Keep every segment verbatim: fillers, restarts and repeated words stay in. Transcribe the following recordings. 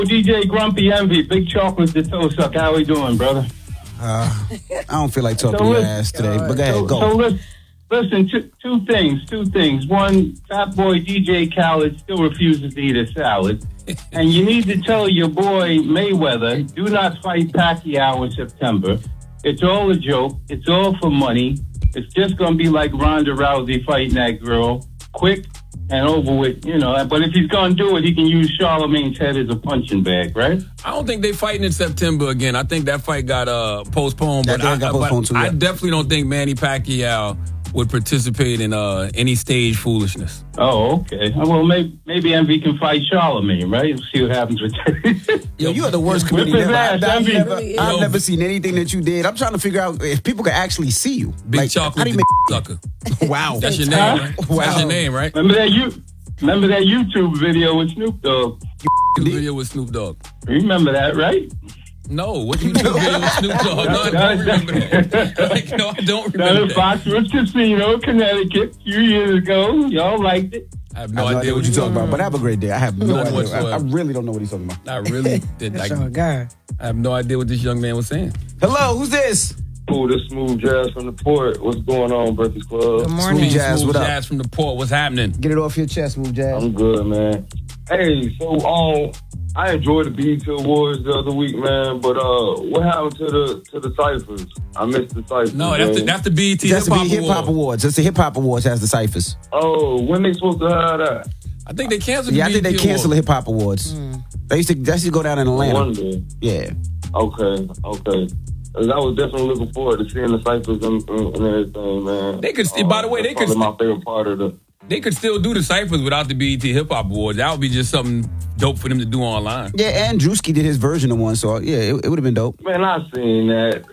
D J Grumpy Envy, Big Chocolate the Toe Suck. How we doing, brother? Uh, I don't feel like talking so to your listen, ass today, but go ahead, so, go. So listen, listen two, two things, two things. One, Fat Boy D J Khaled still refuses to eat a salad. And you need to tell your boy Mayweather, do not fight Pacquiao in September. It's all a joke. It's all for money. It's just going to be like Ronda Rousey fighting that girl. Quick and over with, you know. But if he's going to do it, he can use Charlemagne's head as a punching bag, right? I don't think they fighting in September again. I think that fight got uh, postponed. That but I, got but postponed too, I yeah. definitely don't think Manny Pacquiao would participate in uh, any stage foolishness. Oh, okay. Well, maybe maybe Envy can fight Charlemagne, right? We'll see what happens with that. Yo, you are the worst Whip comedian his ever. ass, I've, I've Envy. never, Really I've is. never seen anything that you did. I'm trying to figure out if people can actually see you. Big Like, Chocolate how do you the make sucker. Wow. That's your name, right? Wow. That's your name, right? Remember that you remember that YouTube video with Snoop Dogg? Video with Snoop Dogg. Remember that, right? No, what you do video with Snoop Dogg? No, I don't remember that. Like, no, I don't Down remember in that. Foxwoods Casino, Connecticut, a few years ago. Y'all liked it. I have I no have no idea what you're talking about, but have a great day. I have no None idea. I, whatsoever. I really don't know what he's talking about. I really did. That's I, your guy. I have no idea what this young man was saying. Hello, who's this? Cool, this Smooth Jazz from the Port. What's going on, Breakfast Club? Good morning. Smooth Jazz, Smooth what up? Jazz from the port. What's happening? Get it off your chest, Move Jazz. I'm good, man. Hey, so um, I enjoyed the B E T Awards the other week, man. But uh, what happened to the to the ciphers? I missed the ciphers. No, that's the, man. that's the B E T That's Hip the Hop Hip Hop Award. Awards. That's the Hip Hop Awards has the ciphers. Oh, when they supposed to have that? I think they canceled the Yeah, I think B E T they canceled the Award. Hip Hop Awards. They used to that used to go down in I Atlanta. wonder. Yeah. Okay, okay. 'Cause I was definitely looking forward to seeing the ciphers and, and, and everything, man. They could st- by the way, that's they could probably my favorite part of the. They could still do the ciphers without the B E T Hip Hop Awards. That would be just something dope for them to do online. Yeah, and Drewski did his version of one, so yeah, it, it would have been dope. Man, I seen that.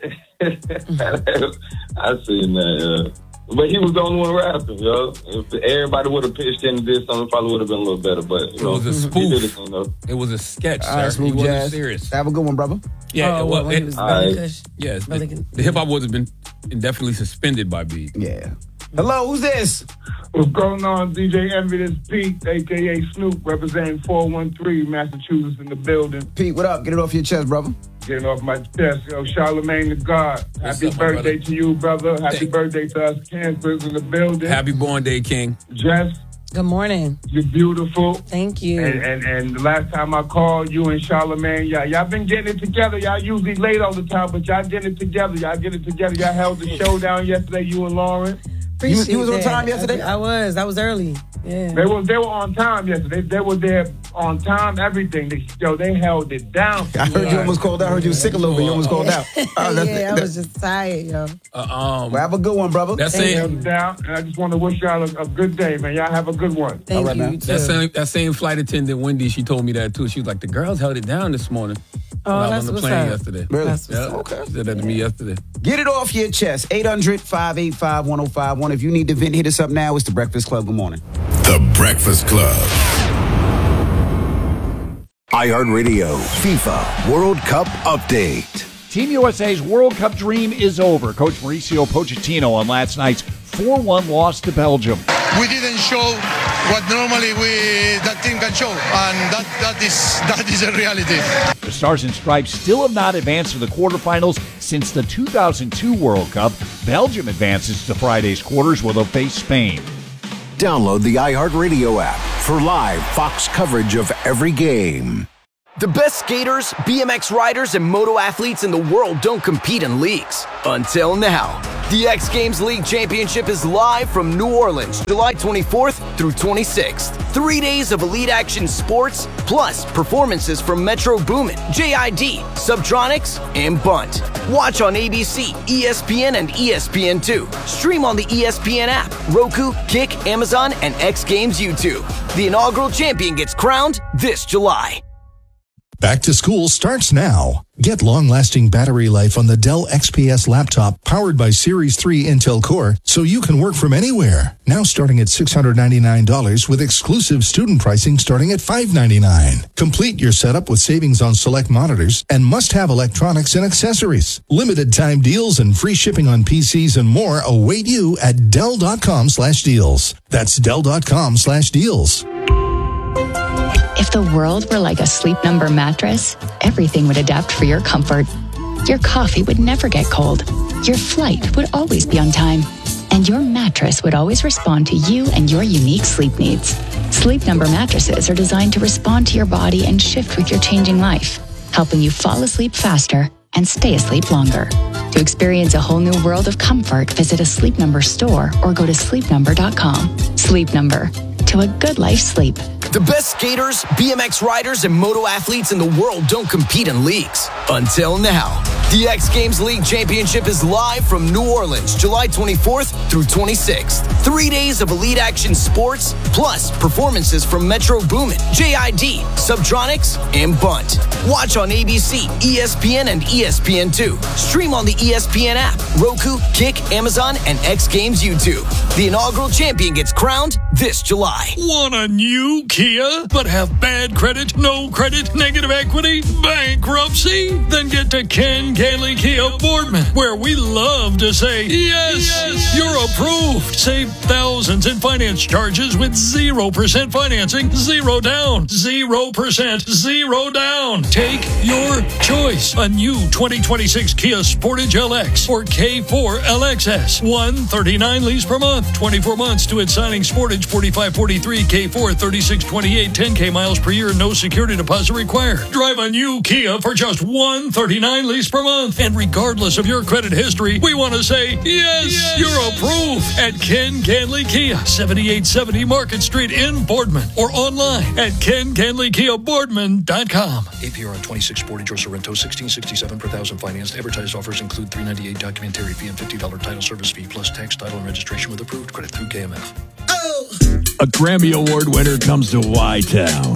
I seen that. Yeah. But he was the only one rapping, yo. If everybody would have pitched in and did something, it probably would have been a little better. But you It know, was a he spoof. did his thing, though. It was a sketch, All right, sir. He Smooth wasn't Jazz. serious. Have a good one, brother. Yeah, oh, well, when he it, was Alright. Belly Kush? yes, Belly the, Kush. the Hip Hop Awards have been indefinitely suspended by B E T. Yeah. Hello, who's this? What's going on, D J Envy? This Pete, a k a. Snoop, representing four one three Massachusetts in the building. Pete, what up? Get it off your chest, brother. Getting off my chest. Yo, Charlemagne the God. What's Happy up, my birthday brother? to you, brother. Happy Thank- birthday to us cancers in the building. Happy Born Day, King. Jess, Good morning. you're beautiful. Thank you. And, and and the last time I called you and Charlemagne, y'all, y'all been getting it together. Y'all usually late all the time, but y'all getting it together. Y'all get it together. Y'all held the show down yesterday, you and Lauren. Appreciate you was on that. time yesterday? I, I was. I was early. Yeah. They were they were on time yesterday. They, they were there on time, everything. They, yo, they held it down. I heard you almost called out. I heard you was sick a little bit. You almost called out. Oh, that's- yeah, I that- was just tired, yo. Uh, um, Well, have a good one, brother. that Thank same Held it down, and I just want to wish y'all a, a good day, man. Y'all have a good one. Thank right, you. man. you too. that same that same flight attendant Wendy, she told me that too. She was like, the girls held it down this morning. Oh, when I that's was on the what's plane up. yesterday. Really? That's what's Yeah, up. Okay. She said that to me yesterday. Get it off your chest. eight hundred, five eight five, one oh five one. If you need to vent, hit us up now. It's The Breakfast Club. Good morning. The Breakfast Club. iHeartRadio FIFA World Cup Update. Team U S A's World Cup dream is over. Coach Mauricio Pochettino on last night's four one loss to Belgium. We didn't show what normally we that team can show, and that, that is that is a reality. The Stars and Stripes still have not advanced to the quarterfinals since the two thousand two World Cup. Belgium advances to Friday's quarters where they'll face Spain. Download the iHeartRadio app for live Fox coverage of every game. The best skaters, B M X riders, and moto athletes in the world don't compete in leagues. Until now. The X Games League Championship is live from New Orleans, July twenty-fourth through twenty-sixth. Three days of elite action sports, plus performances from Metro Boomin, J I D, Subtronics, and Bunt. Watch on A B C, E S P N, and E S P N two. Stream on the E S P N app, Roku, Kick, Amazon, and X Games YouTube. The inaugural champion gets crowned this July. Back to school starts now. Get long-lasting battery life on the Dell X P S laptop powered by Series three Intel Core so you can work from anywhere. Now starting at six hundred ninety-nine dollars with exclusive student pricing starting at five hundred ninety-nine dollars. Complete your setup with savings on select monitors and must-have electronics and accessories. Limited time deals and free shipping on P Cs and more await you at Dell.com slash deals. That's Dell.com slash deals. If If the world were like a Sleep Number mattress, everything would adapt for your comfort. Your coffee would never get cold. Your flight would always be on time. And your mattress would always respond to you and your unique sleep needs. Sleep Number mattresses are designed to respond to your body and shift with your changing life, helping you fall asleep faster and stay asleep longer. To experience a whole new world of comfort, visit a Sleep Number store or go to sleep number dot com. Sleep Number. To a good life sleep. The best skaters, B M X riders, and moto athletes in the world don't compete in leagues. Until now. The X Games League Championship is live from New Orleans, July twenty-fourth through twenty-sixth. Three days of elite action sports, plus performances from Metro Boomin, J I D, Subtronics, and Bunt. Watch on A B C, E S P N, and E S P N two. Stream on the E S P N app, Roku, Kick, Amazon, and X Games YouTube. The inaugural champion gets crowned this July. Want a new Kia, but have bad credit, no credit, negative equity, bankruptcy? Then get to Ken Ganley Kia Boardman, where we love to say, yes, yes, you're approved. Save thousands in finance charges with zero percent financing, zero down, zero percent, zero down. Take your choice. A new twenty twenty-six Kia Sportage L X or K four L X S. one thirty-nine lease per month, twenty-four months to its signing. Sportage forty-five forty-three, K four thirty-six twenty-eight, ten K miles per year, no security deposit required. Drive a new Kia for just one thirty-nine lease per month. And regardless of your credit history, we want to say, yes, yes, you're approved at Ken Ganley Kia, seventy-eight seventy Market Street in Boardman, or online at ken ganley kia boardman dot com. A P R on twenty-six Sportage or Sorrento, sixteen sixty-seven per thousand financed. Advertised offers include three ninety-eight documentary fee and fifty dollars title service fee, plus tax, title, and registration with approved credit through K M F. A Grammy Award winner comes to Y-Town.